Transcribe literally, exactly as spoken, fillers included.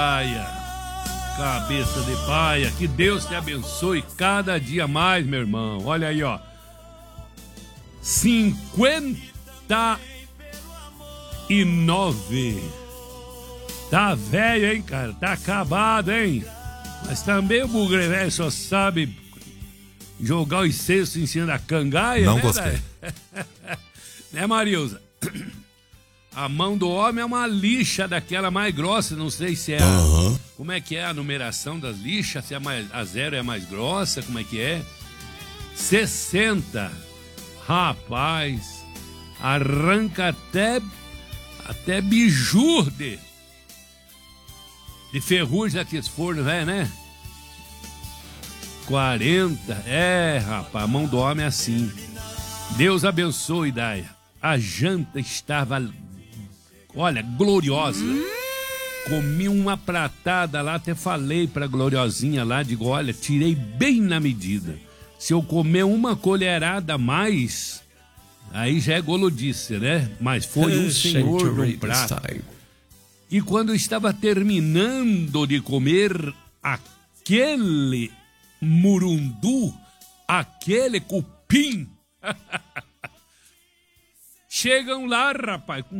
paia, cabeça de paia, que Deus te abençoe cada dia mais, meu irmão. Olha aí, ó, cinquenta e nove. Tá velho, hein, cara? Tá acabado, hein? Mas também o bugre velho só sabe jogar os cestos em cima da cangaia. Não né, gostei. Né, Marilza? A mão do homem é uma lixa daquela mais grossa, não sei se é a, Uhum. como é que é a numeração das lixas, se a, mais, a zero é a mais grossa, como é que é? sessenta. Rapaz, arranca até até bijur de, de ferrugem daqueles fornos, velho, né? quarenta. É, rapaz, a mão do homem é assim. Deus abençoe, Daia. A janta estava, olha, gloriosa. Hum. Comi uma pratada lá, até falei pra Gloriosinha lá, digo, olha, tirei bem na medida. Se eu comer uma colherada a mais, aí já é golodice, né? Mas foi um senhor de um prato. E quando eu estava terminando de comer aquele murundu, aquele cupim, chegam lá, rapaz, com